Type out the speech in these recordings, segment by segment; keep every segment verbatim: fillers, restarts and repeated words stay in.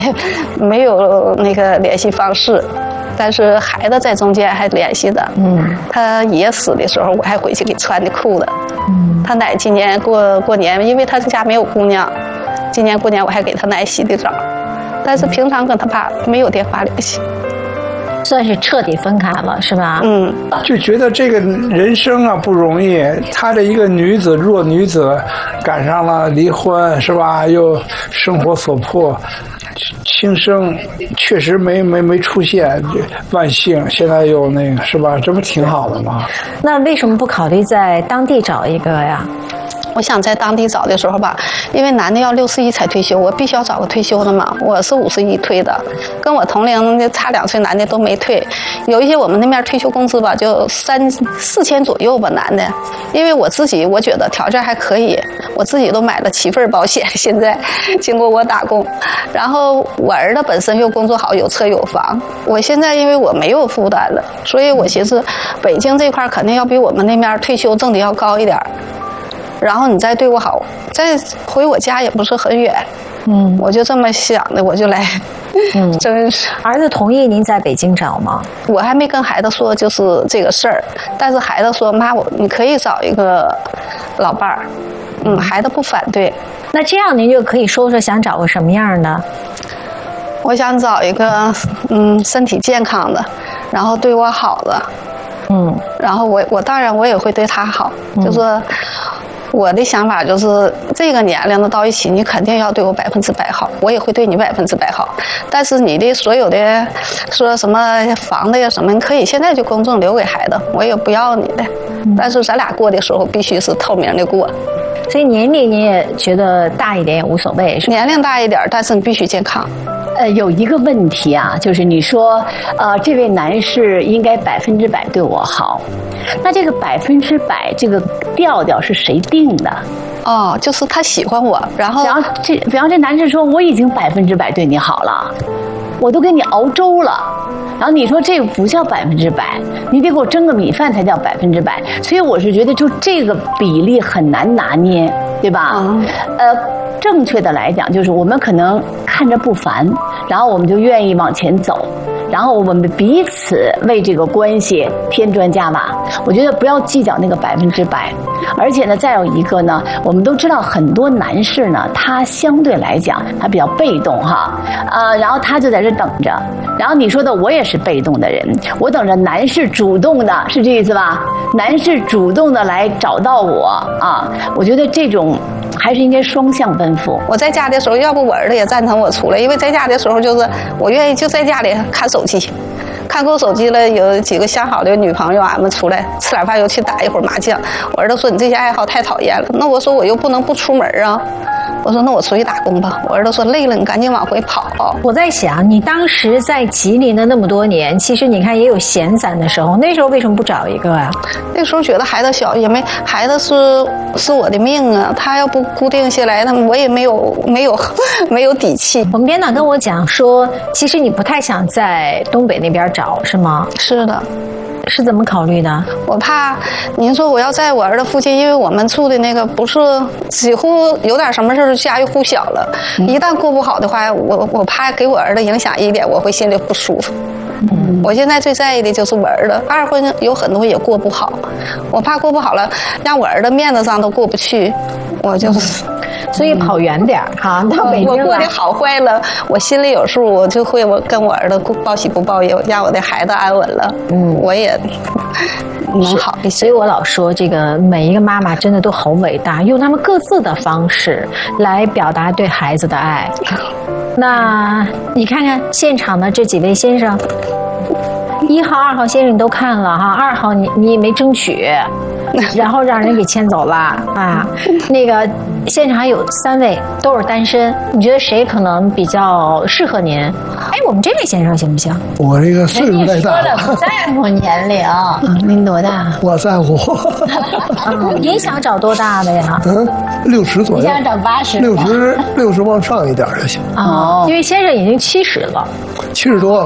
没有那个联系方式。但是孩子在中间还联系的，嗯，他爷死的时候，我还回去给穿的裤子，嗯，他奶今年过过年，因为他家没有姑娘，今年过年我还给他奶洗的澡，但是平常跟他爸没有电话联系， 算是彻底分开了，是吧？ 嗯， 就觉得这个人生啊不容易，她这一个女子弱女子，赶上了离婚，是吧？又生活所迫。轻生确实没没没出现，万幸现在又那个是吧？这不挺好的吗？ 那为什么不考虑在当地找一个呀？ 我想在当地找的时候吧，因为男的要六十一才退休，我必须要找个退休的嘛。我是五十一退的，跟我同龄的差两岁男的都没退。有一些我们那边退休工资吧，就三四千左右吧，男的。因为我自己我觉得条件还可以，我自己都买了七份保险。现在经过我打工，然后我儿子本身又工作好，有车有房。我现在因为我没有负担了，所以我寻思北京这块肯定要比我们那边退休挣的要高一点。然后你再对我好，再回我家也不是很远，嗯，我就这么想的，我就来，嗯，真是。 儿子同意您在北京找吗？ 我还没跟孩子说就是这个事儿，但是孩子说妈，我你可以找一个老伴儿，嗯，孩子不反对。 那这样您就可以说说想找个什么样的？ 我想找一个嗯身体健康的，然后对我好的，嗯，然后我我当然我也会对他好，嗯、就说。我的想法就是这个年龄的到一起，你肯定要对我百分之百好，我也会对你百分之百好。但是你的所有的说什么房子呀什么，你可以现在就公证留给孩子，我也不要你的。但是咱俩过的时候必须是透明的过。 所以年龄你也觉得大一点也无所谓，是吧？ 年龄大一点，但是你必须健康。 呃，有一个问题啊，就是你说，呃，这位男士应该百分之百对我好，那这个百分之百这个调调是谁定的？ 哦，就是他喜欢我，然后， 然后这，比方这男士说我已经百分之百对你好了，我都给你熬粥了。然后你说这个不叫百分之百，你得给我蒸个米饭才叫百分之百。所以我是觉得就这个比例很难拿捏，对吧？嗯、呃，正确的来讲就是我们可能看着不烦，然后我们就愿意往前走。然后我们彼此为这个关系添砖加瓦，我觉得不要计较那个百分之百。而且呢，再有一个呢，我们都知道很多男士呢，他相对来讲他比较被动哈，呃，然后他就在这等着。然后你说的我也是被动的人，我等着男士主动的，是这意思吧？男士主动的来找到我啊，我觉得这种。还是应该双向奔赴。 我在家的时候，要不我儿子也赞成我出来，因为在家的时候就是我愿意就在家里看手机，看够手机了，有几个相好的女朋友，俺们出来吃点饭又去打一会儿麻将。我儿子说你这些爱好太讨厌了，那我说我又不能不出门啊。我说那我出去打工吧。我儿子说累了，你赶紧往回跑。 我在想，你当时在吉林的那么多年，其实你看也有闲散的时候，那时候为什么不找一个啊？ 那时候觉得孩子小，也没孩子是是我的命啊，他要不固定下来，那我也没有没有没有底气。 我们编导跟我讲说，其实你不太想在东北那边找，是吗？ 是的。 是怎么考虑的？ 我怕您说我要在我儿子附近，因为我们住的那个不是几乎有点什么事就家喻户晓了、嗯、一旦过不好的话，我我怕给我儿子影响一点，我会心里不舒服。嗯，我现在最在意的就是我儿子，二婚有很多也过不好，我怕过不好了让我儿子面子上都过不去，我就是、 嗯、所以跑远点哈、嗯，到北京我过得好坏了我心里有数，我就会我跟我儿子报喜不报忧，让我的孩子安稳了，嗯，我也能好一些。 所以我老说这个每一个妈妈真的都好伟大，用他们各自的方式来表达对孩子的爱。那你看看现场的这几位先生，一号二号先生你都看了哈，二号你你也没争取，然后让人给牵走了啊。那个现场还有三位都是单身，你觉得谁可能比较适合您？哎，我们这位先生行不行？ 我这个岁数太大了， 不在乎年龄。嗯，您多大？ 我在乎。 嗯，您想找多大的呀？ 嗯，六十左右。 你想找八十？ 六十，六十往上一点就行。 哦，因为先生已经七十了。 七十多了。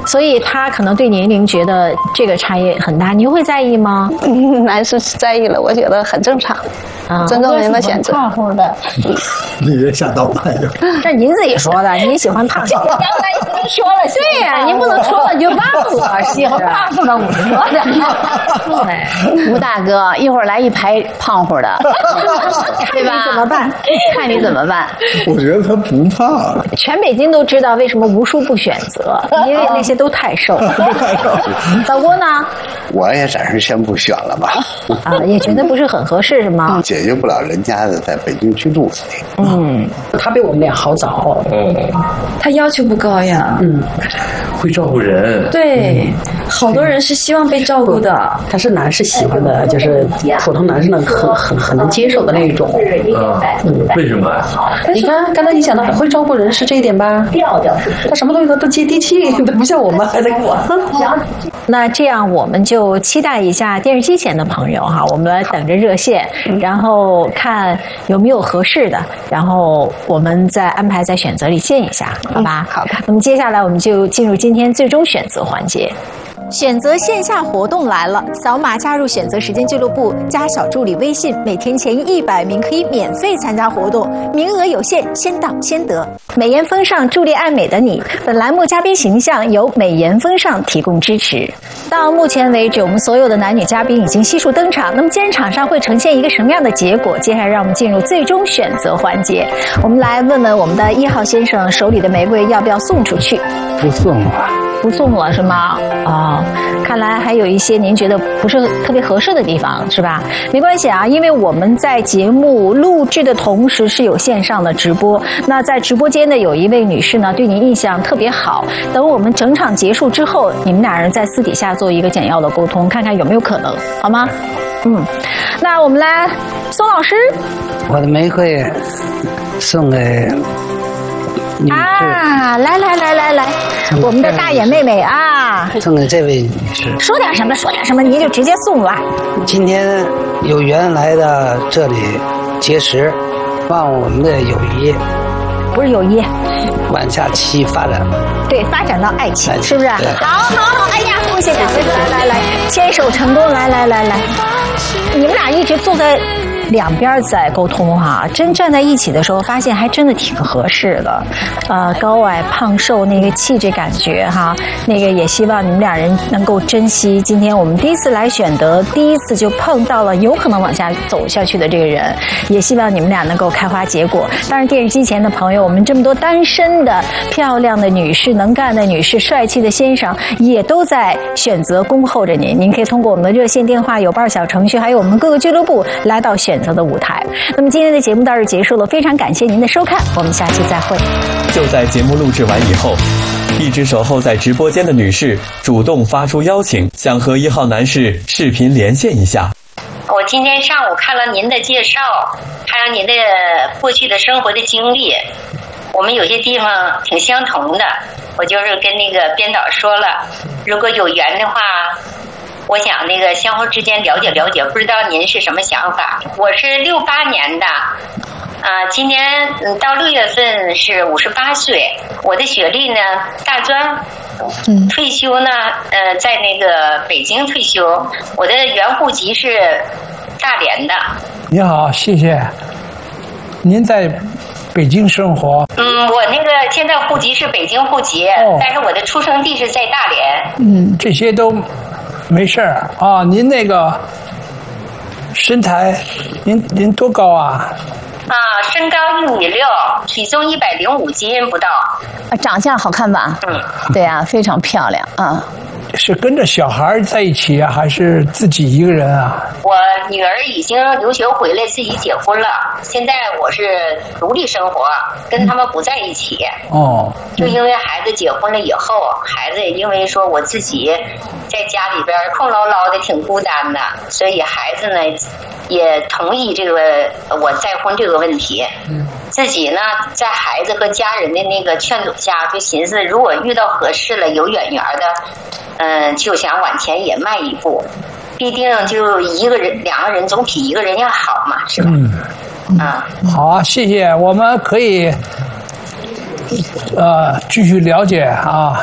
所以他可能对年龄觉得这个差异很大，你会在意吗？ 嗯，男士在意了，我觉得很正常， 啊， 尊重人的选择。 胖乎的， 你别吓到我呀！ 这您自己说的，您喜欢胖乎的。刚才已经说了，对呀、啊，您不能说了你就忘了，喜欢胖乎的五十多的。 吴大哥，一会儿来一排胖乎的，对吧？ 怎么办？ 看你怎么办？ 我觉得他不胖， 全北京都知道为什么吴叔不选择，因为那些都太瘦。老郭呢？ 我也暂时先不选了吧。 啊，也觉得不是很合适，是吗？ 解决不了人家的在北京居住。 嗯， 他比我们俩好找。 嗯， 他要求不高呀。 嗯， 会照顾人。 对，好多人是希望被照顾的。 他是男士喜欢的，就是普通男士能很很很能接受的那一种。 啊，嗯，为什么？ 你看，刚才你讲的会照顾人是这一点吧？他什么东西都都接地气，都不像我们还在我。 那这样我们就期待一下电视机前的朋友哈，我们来等着热线，然后看有没有合适的，然后我们再安排在选择里见一下，好吧？ 好的。 那么接下来我们就进入今天最终选择环节。选择线下活动来了，扫码加入选择时间俱乐部，加小助理微信，每天前一百名可以免费参加活动，名额有限，先到先得。美颜风尚助力爱美的你，本栏目嘉宾形象由美颜风尚提供支持。到目前为止，我们所有的男女嘉宾已经悉数登场，那么今天场上会呈现一个什么样的结果？接下来让我们进入最终选择环节，我们来问问我们的一号先生手里的玫瑰要不要送出去？ 不送了。 不送了是吗？哦，看来还有一些您觉得不是特别合适的地方，是吧？没关系啊，因为我们在节目录制的同时是有线上的直播。那在直播间的有一位女士呢，对您印象特别好。等我们整场结束之后，你们俩人在私底下做一个简要的沟通，看看有没有可能，好吗？嗯，那我们来，宋老师， 我的玫瑰送给女士啊，来来来来来，我们的大眼妹妹啊， 送给这位女士。 说点什么说点什么，您就直接送了。 今天有缘来到这里结识，望我们的友谊不是友谊， 往下期发展。 对，发展到爱情， 爱情是不是？好，好，好！哎呀，恭喜两位！来来来，牵手成功！来来来来，你们俩一直坐在两边在沟通哈、啊，真站在一起的时候，发现还真的挺合适的。呃，高矮胖瘦那个气质感觉哈，那个也希望你们俩人能够珍惜今天我们第一次来选择，第一次就碰到了有可能往下走下去的这个人，也希望你们俩能够开花结果。当然，电视机前的朋友，我们这么多单身的漂亮的女士、能干的女士、帅气的先生，也都在选择恭候着您。您可以通过我们的热线电话、有伴小程序，还有我们各个俱乐部来到选择的舞台。那么今天的节目到这结束了，非常感谢您的收看，我们下期再会。 就在节目录制完以后，一直守候在直播间的女士主动发出邀请，想和一号男士视频连线一下。 我今天上午看了您的介绍，还有您的过去的生活的经历，我们有些地方挺相同的。我就是跟那个编导说了，如果有缘的话，我想那个相互之间了解了解，不知道您是什么想法。我是六八年的，啊、呃，今年到六月份是五十八岁，我的学历呢大专，嗯，退休呢，呃，在那个北京退休，我的原户籍是大连的。 你好，谢谢。您在北京生活？ 嗯，我那个现在户籍是北京户籍，哦、但是我的出生地是在大连。 嗯，这些都没事儿啊。您那个身材，您您多高啊？ 啊，身高一米六，体重一百零五斤不到。 啊，长相好看吧？ 嗯， 对啊，非常漂亮啊。 是跟着小孩在一起啊，还是自己一个人啊？ 我女儿已经留学回来，自己结婚了。现在我是独立生活，跟他们不在一起。 哦。 就因为孩子结婚了以后，孩子也因为说我自己在家里边空落落的，挺孤单的，所以孩子呢也同意这个我再婚这个问题。嗯。自己呢，在孩子和家人的那个劝阻下，就寻思，如果遇到合适了、有眼缘的，嗯，就想往前也迈一步。必定就一个人、两个人总比一个人要好嘛，是吧？ 嗯，啊，好啊，谢谢，我们可以呃继续了解啊。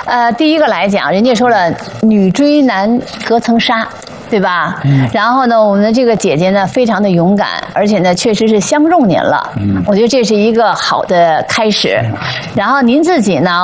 呃，第一个来讲，人家说了，女追男隔层纱。对吧？嗯。然后呢，我们的这个姐姐呢，非常的勇敢，而且呢，确实是相中您了。嗯。我觉得这是一个好的开始。然后您自己呢，